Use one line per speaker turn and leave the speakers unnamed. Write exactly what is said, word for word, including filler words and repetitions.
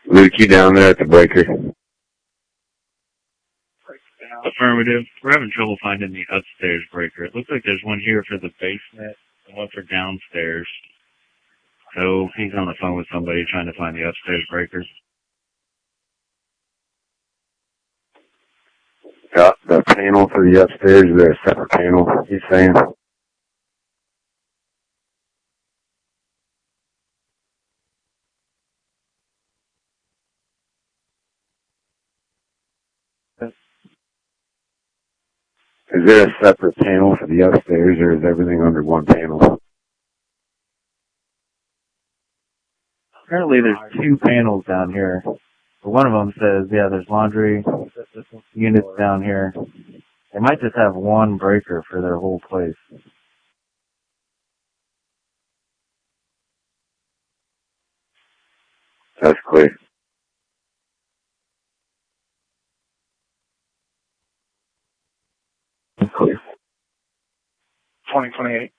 Luke, you down there at the breaker?
Affirmative. We're having trouble finding the upstairs breaker. It looks like there's one here for the basement and one for downstairs. So he's on the phone with somebody trying to find the upstairs breaker.
Got the panel for the upstairs. Is there a separate panel, he's saying? Is there a separate panel for the upstairs, or is everything under one panel?
Apparently there's two panels down here. One of them says, yeah, there's laundry units down here. They might just have one breaker for their whole place.
That's clear.
twenty twenty-eight.